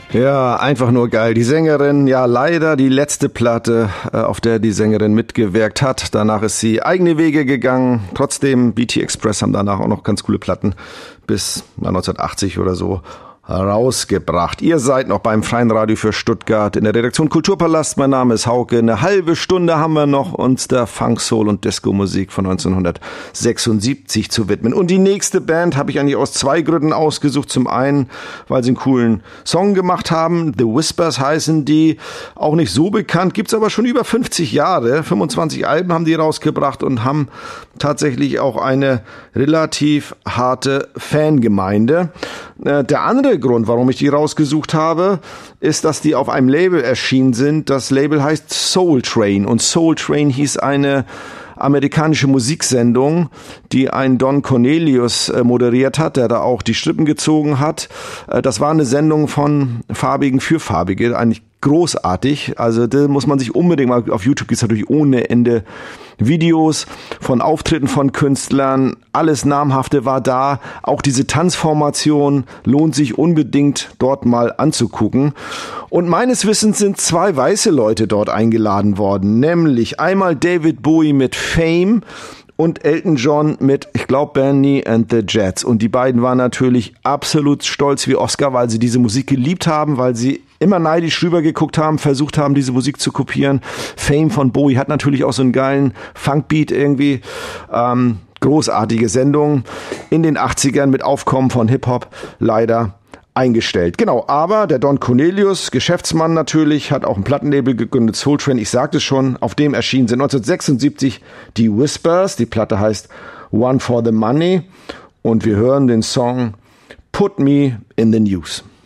Ja, einfach nur geil. Die Sängerin, ja leider die letzte Platte, auf der die Sängerin mitgewirkt hat. Danach ist sie eigene Wege gegangen. Trotzdem, BT Express haben danach auch noch ganz coole Platten bis 1980 oder so rausgebracht. Ihr seid noch beim Freien Radio für Stuttgart in der Redaktion Kulturpalast. Mein Name ist Hauke. Eine halbe Stunde haben wir noch, uns der Funk, Soul und Disco-Musik von 1976 zu widmen. Und die nächste Band habe ich eigentlich aus zwei Gründen ausgesucht. Zum einen, weil sie einen coolen Song gemacht haben. The Whispers heißen die. Auch nicht so bekannt, gibt's aber schon über 50 Jahre. 25 Alben haben die rausgebracht und haben tatsächlich auch eine relativ harte Fangemeinde. Der andere Grund, warum ich die rausgesucht habe, ist, dass die auf einem Label erschienen sind. Das Label heißt Soul Train und Soul Train hieß eine amerikanische Musiksendung, die ein Don Cornelius moderiert hat, der da auch die Strippen gezogen hat. Das war eine Sendung von Farbigen für Farbige, eigentlich großartig. Also da muss man sich unbedingt mal, auf YouTube gibt's natürlich ohne Ende Videos von Auftritten von Künstlern, alles Namhafte war da. Auch diese Tanzformation lohnt sich unbedingt dort mal anzugucken. Und meines Wissens sind zwei weiße Leute dort eingeladen worden, nämlich einmal David Bowie mit Fame und Elton John mit, ich glaube, Benny and the Jets. Und die beiden waren natürlich absolut stolz wie Oscar, weil sie diese Musik geliebt haben, weil sie immer neidisch rübergeguckt haben, versucht haben, diese Musik zu kopieren. Fame von Bowie hat natürlich auch so einen geilen Funkbeat irgendwie. Großartige Sendung in den 80ern mit Aufkommen von Hip-Hop leider eingestellt. Genau, aber der Don Cornelius, Geschäftsmann natürlich, hat auch ein Plattenlabel gegründet, Soul Train, ich sagte es schon, auf dem erschienen sind 1976 die Whispers, die Platte heißt One for the Money und wir hören den Song Put Me in the News.